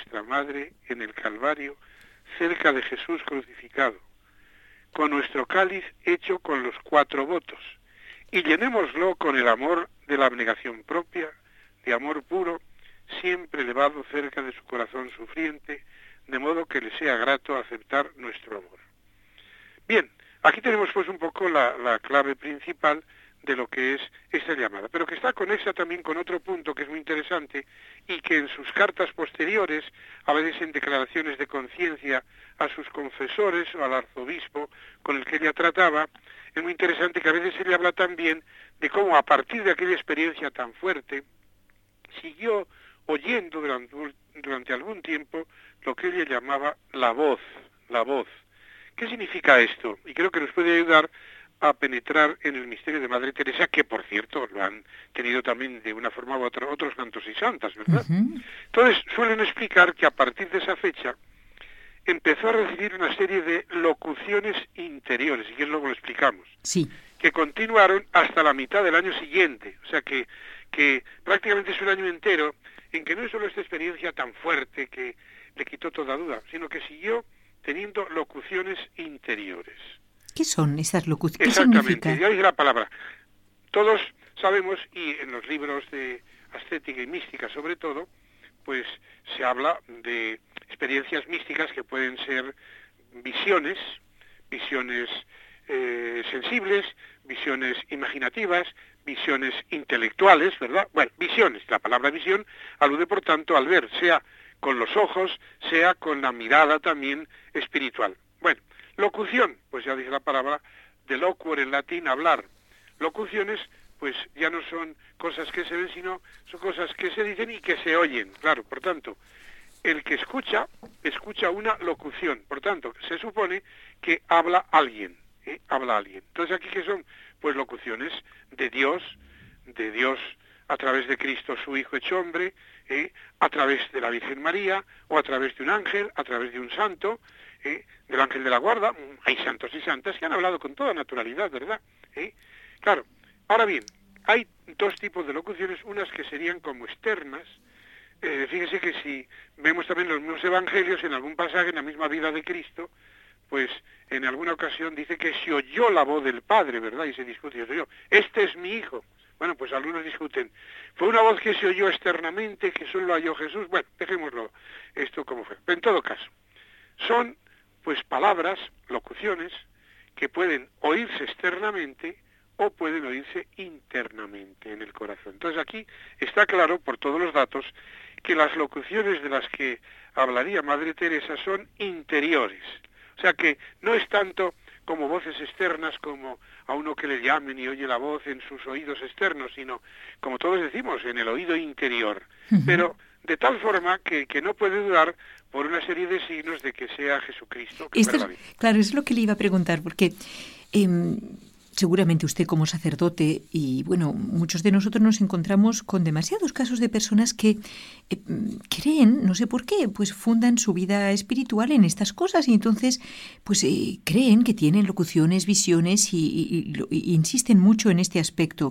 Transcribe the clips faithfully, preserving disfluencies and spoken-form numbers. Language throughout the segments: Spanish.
nuestra Madre en el Calvario, cerca de Jesús crucificado, con nuestro cáliz hecho con los cuatro votos, y llenémoslo con el amor de la abnegación propia, de amor puro, siempre elevado cerca de su corazón sufriente, de modo que le sea grato aceptar nuestro amor. Bien, aquí tenemos pues un poco la, la clave principal de lo que es esta llamada, pero que está conexa también con otro punto que es muy interesante y que en sus cartas posteriores, a veces en declaraciones de conciencia a sus confesores o al arzobispo con el que ella trataba, es muy interesante que a veces ella habla también de cómo a partir de aquella experiencia tan fuerte siguió oyendo durante, durante algún tiempo lo que ella llamaba la voz, la voz. ¿Qué significa esto? Y creo que nos puede ayudar a penetrar en el misterio de Madre Teresa, que por cierto lo han tenido también de una forma u otra otros santos y santas, ¿verdad? Uh-huh. Entonces suelen explicar que a partir de esa fecha empezó a recibir una serie de locuciones interiores, y que luego lo explicamos, sí, que continuaron hasta la mitad del año siguiente, o sea que, que prácticamente es un año entero en que no es solo esta experiencia tan fuerte que le quitó toda duda, sino que siguió teniendo locuciones interiores. ¿Qué son esas locuciones? ¿Qué Exactamente, significa? ya dice la palabra. Todos sabemos, y en los libros de ascética y mística sobre todo, pues se habla de experiencias místicas que pueden ser visiones, visiones eh, sensibles, visiones imaginativas, visiones intelectuales, ¿verdad? Bueno, visiones, la palabra visión alude por tanto al ver, sea con los ojos, sea con la mirada también espiritual. Bueno, locución, pues ya dice la palabra de loquor en latín, hablar. Locuciones, pues ya no son cosas que se ven, sino son cosas que se dicen y que se oyen, claro. Por tanto, el que escucha, escucha una locución. Por tanto, se supone que habla alguien, ¿eh? Habla alguien. Entonces, ¿aquí qué son? Pues locuciones de Dios, de Dios a través de Cristo, su Hijo hecho hombre, ¿eh? A través de la Virgen María, o a través de un ángel, a través de un santo, ¿eh? Del ángel de la guarda. Hay santos y santas que han hablado con toda naturalidad, ¿verdad? ¿Eh? Claro. Ahora bien, hay dos tipos de locuciones, unas que serían como externas. Eh, fíjese que si vemos también los mismos evangelios, en algún pasaje en la misma vida de Cristo, pues en alguna ocasión dice que se oyó la voz del Padre, ¿verdad? Y se discute, se oyó, este es mi Hijo. Bueno, pues algunos discuten, ¿fue una voz que se oyó externamente, que solo oyó Jesús? Bueno, dejémoslo esto como fue. Pero en todo caso, son pues palabras, locuciones, que pueden oírse externamente o pueden oírse internamente en el corazón. Entonces aquí está claro, por todos los datos, que las locuciones de las que hablaría Madre Teresa son interiores. O sea que no es tanto como voces externas, como a uno que le llamen y oye la voz en sus oídos externos, sino, como todos decimos, en el oído interior. Uh-huh. Pero de tal forma que, que no puede dudar por una serie de signos de que sea Jesucristo. Que Esto es, claro, es lo que le iba a preguntar, porque eh, seguramente usted como sacerdote y, bueno, muchos de nosotros nos encontramos con demasiados casos de personas que eh, creen, no sé por qué, pues fundan su vida espiritual en estas cosas y entonces pues eh, creen que tienen locuciones, visiones y, y, y, y insisten mucho en este aspecto,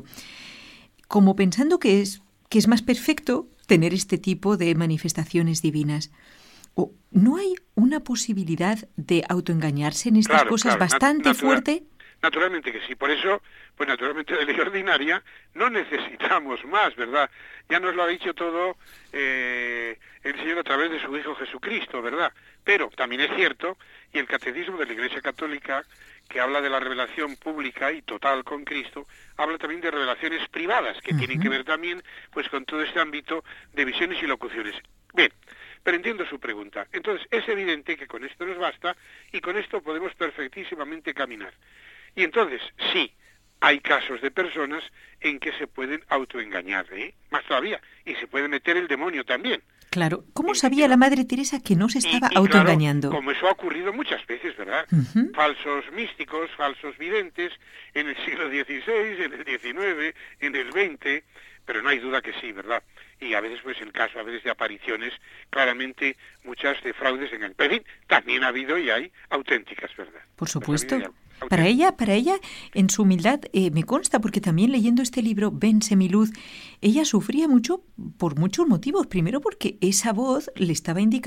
como pensando que es, que es más perfecto tener este tipo de manifestaciones divinas. ¿O no hay una posibilidad de autoengañarse en estas claro, cosas claro, bastante nat- fuerte? Naturalmente que sí, por eso, pues naturalmente de ley ordinaria no necesitamos más, ¿verdad? Ya nos lo ha dicho todo eh, el Señor a través de su Hijo Jesucristo, ¿verdad? Pero también es cierto, y el Catecismo de la Iglesia Católica, que habla de la revelación pública y total con Cristo, habla también de revelaciones privadas, que uh-huh. tienen que ver también pues con todo este ámbito de visiones y locuciones. Bien, pero entiendo su pregunta. Entonces, es evidente que con esto nos basta y con esto podemos perfectísimamente caminar. Y entonces, sí, hay casos de personas en que se pueden autoengañar, ¿eh? Más todavía, y se puede meter el demonio también. Claro, ¿cómo sabía la Madre Teresa que no se estaba y, y autoengañando? Claro, como eso ha ocurrido muchas veces, ¿verdad? Uh-huh. Falsos místicos, falsos videntes, en el siglo dieciséis, en el diecinueve, en el veinte, pero no hay duda que sí, ¿verdad? Y a veces, pues, el caso, a veces de apariciones, claramente muchas de fraudes en el... Pero, en fin, también ha habido y hay auténticas, ¿verdad? Por supuesto. Para ella, para ella, en su humildad, eh, me consta, porque también leyendo este libro, Ven, sé mi luz, ella sufría mucho por muchos motivos. Primero porque esa voz le estaba indicando